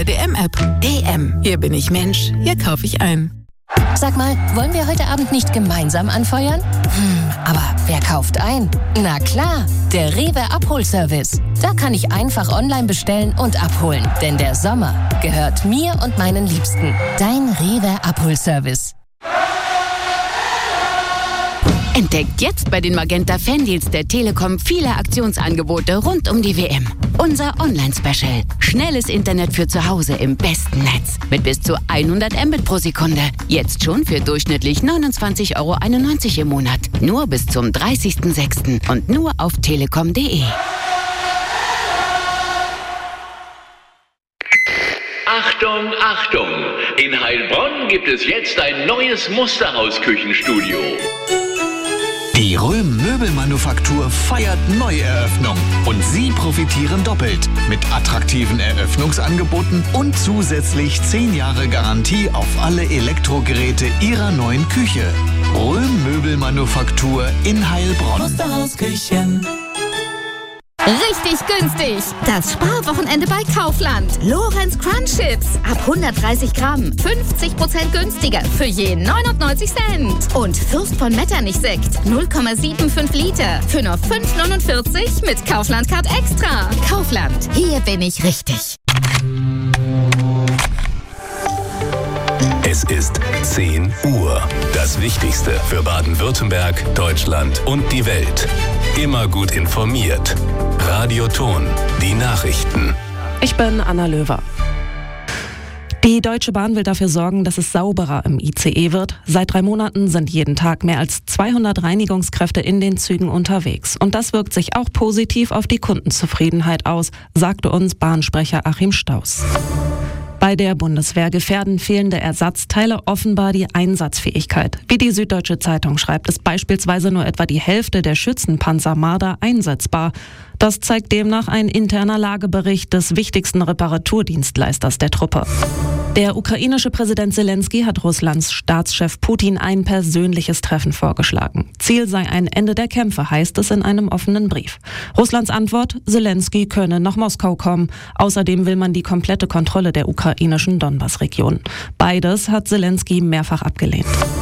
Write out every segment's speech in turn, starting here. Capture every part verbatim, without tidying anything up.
D M-App. D M. Hier bin ich Mensch, hier kaufe ich ein. Sag mal, wollen wir heute Abend nicht gemeinsam anfeuern? Hm, aber wer kauft ein? Na klar, der Rewe Abholservice. Da kann ich einfach online bestellen und abholen. Denn der Sommer gehört mir und meinen Liebsten. Dein Rewe Abholservice. Entdeckt jetzt bei den Magenta Fandeals der Telekom viele Aktionsangebote rund um die W M. Unser Online-Special. Schnelles Internet für zu Hause im besten Netz. Mit bis zu hundert Mbit pro Sekunde. Jetzt schon für durchschnittlich neunundzwanzig Euro einundneunzig im Monat. Nur bis zum dreißigsten sechsten und nur auf telekom punkt de. Achtung, Achtung! In Heilbronn gibt es jetzt ein neues Musterhaus-Küchenstudio. Die Röhm Möbelmanufaktur feiert Neueröffnung und Sie profitieren doppelt mit attraktiven Eröffnungsangeboten und zusätzlich zehn Jahre Garantie auf alle Elektrogeräte Ihrer neuen Küche. Röhm Möbelmanufaktur in Heilbronn. Musterhausküchen. Richtig günstig. Das Sparwochenende bei Kaufland. Lorenz Crunch Chips. Ab hundertdreißig Gramm. fünfzig Prozent günstiger. Für je neunundneunzig Cent. Und Fürst von Metternich Sekt. null Komma fünfundsiebzig Liter. Für nur fünf neunundvierzig mit Kaufland Card Extra. Kaufland. Hier bin ich richtig. Es ist zehn Uhr. Das Wichtigste für Baden-Württemberg, Deutschland und die Welt. Immer gut informiert. Radio Ton, die Nachrichten. Ich bin Anna Löwer. Die Deutsche Bahn will dafür sorgen, dass es sauberer im I C E wird. Seit drei Monaten sind jeden Tag mehr als zweihundert Reinigungskräfte in den Zügen unterwegs. Und das wirkt sich auch positiv auf die Kundenzufriedenheit aus, sagte uns Bahnsprecher Achim Staus. Bei der Bundeswehr gefährden fehlende Ersatzteile offenbar die Einsatzfähigkeit. Wie die Süddeutsche Zeitung schreibt, ist beispielsweise nur etwa die Hälfte der Schützenpanzer Marder einsetzbar. Das zeigt demnach ein interner Lagebericht des wichtigsten Reparaturdienstleisters der Truppe. Der ukrainische Präsident Zelensky hat Russlands Staatschef Putin ein persönliches Treffen vorgeschlagen. Ziel sei ein Ende der Kämpfe, heißt es in einem offenen Brief. Russlands Antwort: Zelensky könne nach Moskau kommen. Außerdem will man die komplette Kontrolle der ukrainischen Donbass-Region. Beides hat Zelensky mehrfach abgelehnt.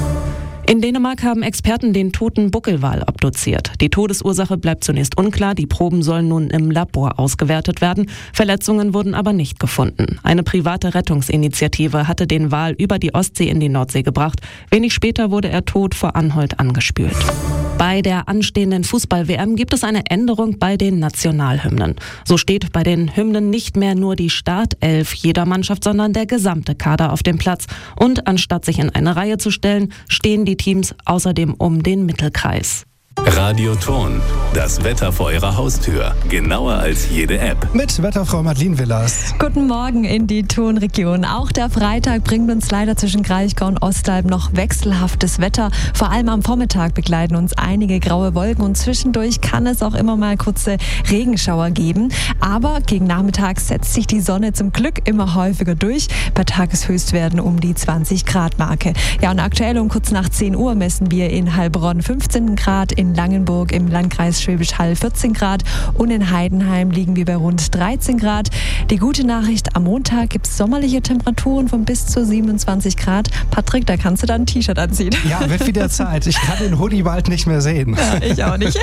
In Dänemark haben Experten den toten Buckelwal obduziert. Die Todesursache bleibt zunächst unklar, die Proben sollen nun im Labor ausgewertet werden. Verletzungen wurden aber nicht gefunden. Eine private Rettungsinitiative hatte den Wal über die Ostsee in die Nordsee gebracht. Wenig später wurde er tot vor Anholt angespült. Bei der anstehenden Fußball-W M gibt es eine Änderung bei den Nationalhymnen. So steht bei den Hymnen nicht mehr nur die Startelf jeder Mannschaft, sondern der gesamte Kader auf dem Platz. Und anstatt sich in eine Reihe zu stellen, stehen die Teams außerdem um den Mittelkreis. Radio Ton, das Wetter vor Ihrer Haustür. Genauer als jede App. Mit Wetterfrau Madeline Villas. Guten Morgen in die Tonregion. Auch der Freitag bringt uns leider zwischen Kraichgau und Ostalb noch wechselhaftes Wetter. Vor allem am Vormittag begleiten uns einige graue Wolken und zwischendurch kann es auch immer mal kurze Regenschauer geben. Aber gegen Nachmittag setzt sich die Sonne zum Glück immer häufiger durch. Bei Tageshöchstwerten um die zwanzig Grad Marke. Ja, und aktuell um kurz nach zehn Uhr messen wir in Heilbronn fünfzehn Grad, in Langenburg im Landkreis Schwäbisch Hall vierzehn Grad und in Heidenheim liegen wir bei rund dreizehn Grad. Die gute Nachricht, am Montag gibt es sommerliche Temperaturen von bis zu siebenundzwanzig Grad. Patrick, da kannst du dann ein T-Shirt anziehen. Ja, wird wieder Zeit. Ich kann den Hoodie bald nicht mehr sehen. Ja, ich auch nicht.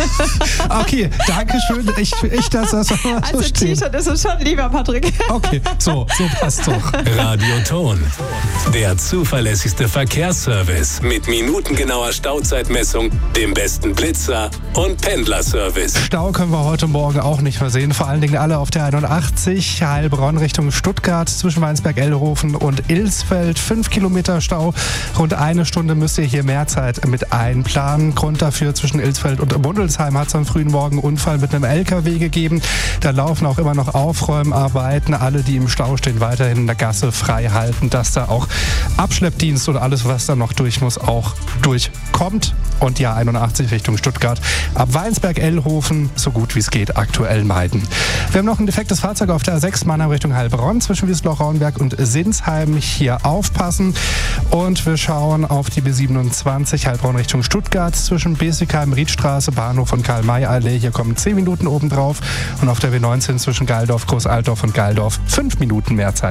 Okay, danke schön. Ich, ich das, das so also stehen. T-Shirt ist es schon lieber, Patrick. Okay, so, so passt doch. Radio Ton, der zuverlässigste Verkehrsservice mit minutengenauer Stauzeitmessung, dem besten Blitzer und Pendlerservice. Stau können wir heute Morgen auch nicht mehr sehen. Vor allen Dingen alle auf der einundachtzig, Heilbronn Richtung Stuttgart, zwischen Weinsberg-Elhofen und Ilsfeld. Fünf Kilometer Stau. Rund eine Stunde müsst ihr hier mehr Zeit mit einplanen. Grund dafür: zwischen Ilsfeld und Bundelsheim hat es am frühen Morgen einen Unfall mit einem L K W gegeben. Da laufen auch immer noch Aufräumarbeiten. Alle, die im Stau stehen, weiterhin in der Gasse frei halten, dass da auch Abschleppdienst und alles, was da noch durch muss, auch durchkommt. Und ja, einundachtzig Richtung Stuttgart. Ab Weinsberg-Elhofen so gut wie es geht aktuell meiden. Wir haben noch ein defektes Fahrzeug auf der A sechs Mannheim Richtung Heilbronn zwischen Wiesloch-Rauenberg und Sinsheim. Hier aufpassen. Und wir schauen auf die B siebenundzwanzig Heilbronn Richtung Stuttgart zwischen Besigheim, Riedstraße, Bahnhof und Karl-May-Allee. Hier kommen zehn Minuten obendrauf. Und auf der B neunzehn zwischen Geildorf, Großaltdorf und Geildorf fünf Minuten mehr Zeit.